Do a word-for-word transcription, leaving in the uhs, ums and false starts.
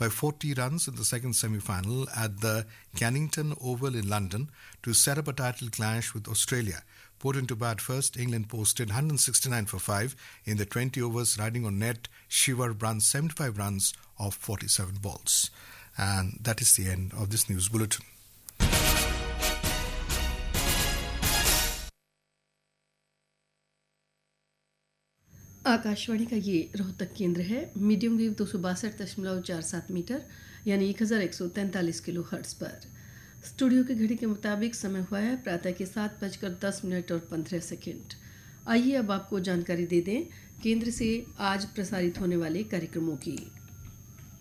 by forty runs in the second semi-final at the Cannington Oval in London to set up a title clash with Australia. Put into bat first, England posted one hundred sixty-nine for five in the twenty overs, riding on net Shivar Brand's seventy-five runs off forty-seven balls. And that is the end of this news bulletin. Akashvani का ये रोहतक केंद्र है। Medium wave दो सौ बासठ दशमलव चार सात मीटर यानी एक हज़ार एक सौ तैंतालीस किलो हर्ट्ज पर। स्टूडियो की घड़ी के मुताबिक समय हुआ है प्रातः के सात बजकर दस मिनट और पंद्रह सेकंड। आइए अब आपको जानकारी दे दें केंद्र से आज प्रसारित होने वाले कार्यक्रमों की।